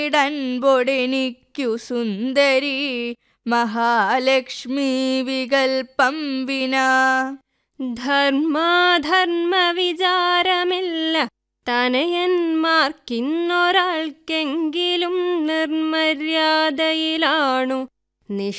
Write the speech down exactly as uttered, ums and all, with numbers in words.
തന്നിടൻപൊടെനിക്കു Sundari Mahalakshmi വികൽപ്പം വിനാ. ധർമാധർമ്മ വിചാരമില്ല തനയന്മാർക്കിന്നൊരാൾക്കെങ്കിലും നിർമര്യാദയിലാണു